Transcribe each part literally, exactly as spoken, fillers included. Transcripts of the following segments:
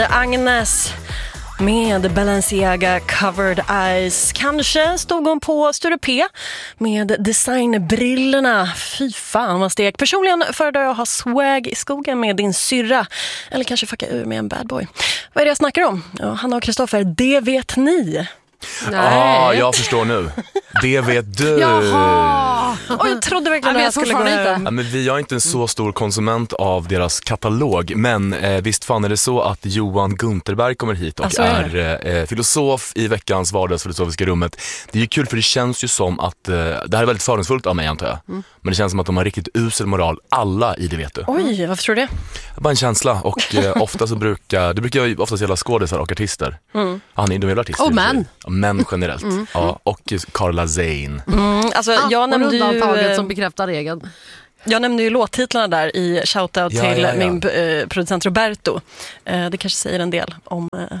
Agnes med Balenciaga Covered Eyes. Kanske stod hon på Sture P med designbrillorna. Fy fan vad stek. Personligen föredrar jag att ha swag i skogen med din syrra. Eller kanske fucka ur med en bad boy. Vad är det jag snackar om? Ja, Hanna och Kristoffer, det vet ni. Ja, ah, jag förstår nu. Det vet du. Jaha. Och jag trodde verkligen att jag skulle gå hem. Ja, men vi är inte en så stor konsument av deras katalog. Men eh, visst fan är det så att Johan Gunterberg kommer hit och alltså, är, är eh, filosof i veckans vardagsfilosofiska rummet. Det är ju kul för det känns ju som att eh, det här är väldigt fördomsfullt av mig antar jag. Mm. Men det känns som att de har riktigt usel moral alla i det vet du. Oj, varför tror du det? Bara en känsla och eh, ofta så brukar det brukar ju oftast gälla skådisar och artister. Mm. Ah, nej, de är artister. Och män. Män generellt. Mm. Ja, och Carla Zane. Mm, alltså, ah, jag nämnde ju undantaget som bekräftar regeln. Jag nämnde ju låttitlarna där i shoutout ja, till ja, ja. min eh, producent Roberto. Eh, det kanske säger en del om, eh,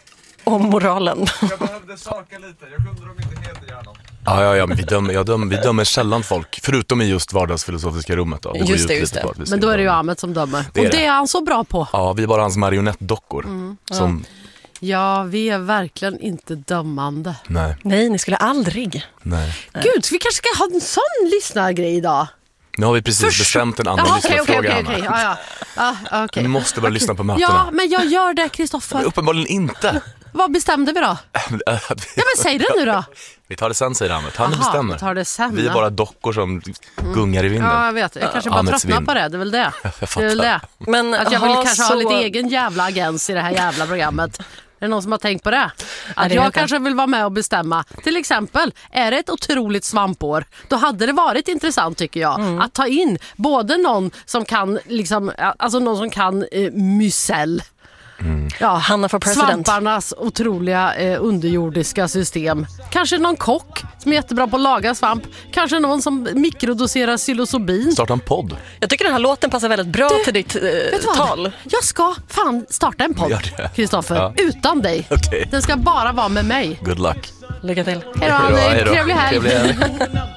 om moralen. Jag behövde söka lite. Jag kunde de inte heter gärna. Ja, ja, ja, men vi dömer, jag dömer, vi dömer sällan folk, förutom i just vardagsfilosofiska rummet. Då. Just det, just det. På, men då är det ju Ahmed som dömer. Det och det det är han så bra på. Ja, vi är bara hans marionettdockor. Mm. Som... Ja, vi är verkligen inte dömande. Nej. Nej, ni skulle aldrig. Nej. Gud, vi kanske ska ha en sån lyssnargrej idag. Nu har vi precis Först... bestämt en annan okay, lyssnarfråga, okay, okay, Anna. okay. Ja, ja. Ah, okay. Du måste bara okay. lyssna på mötena. Ja, men jag gör det, Kristoffer. Men uppenbarligen inte. Vad bestämde vi då? Ja, men säg det nu då. Vi tar det sen, säger han. Han Aha, bestämmer. Vi tar det sen. Vi är bara dockor som mm. gungar i vinden. Ja, jag vet. Jag kanske bara Ahmeds tröttnar vind. på det. Det är väl det. Jag det, är väl det. Men att jag vill aha, kanske så... ha lite egen jävla agens i det här jävla programmet. Är det någon som har tänkt på det? Att det jag kanske vill vara med och bestämma. Till exempel, är det ett otroligt svampår, då hade det varit intressant tycker jag. Mm. Att ta in både någon som kan liksom, alltså någon som kan eh, mycel. Mm. Ja, Hanna for president. Svamparnas otroliga eh, underjordiska system. Kanske någon kock som är jättebra på att laga svamp. Kanske någon som mikrodoserar psilocybin. Starta en podd. Jag tycker den här låten passar väldigt bra du, till ditt eh, tal. Jag ska fan starta en podd, Kristoffer, ja. Utan dig. Okay. Den ska bara vara med mig. Good luck. Lycka till. Hej då, trevlig helg.